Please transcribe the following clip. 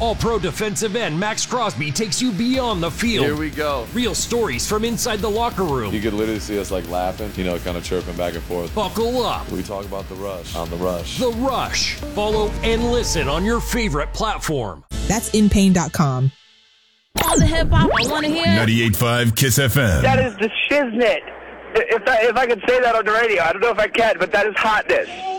All-Pro defensive end Max Crosby takes you beyond the field. Here we go. Real stories from inside the locker room. You could literally see us like laughing, kind of chirping back and forth. Buckle up. We talk about The Rush on The Rush. The Rush. Follow and listen on your favorite platform. That's inpain.com. All the hip hop I want to hear. 98.5 Kiss FM. That is the shiznit. If I could say that on the radio, I don't know if I can, but that is hotness.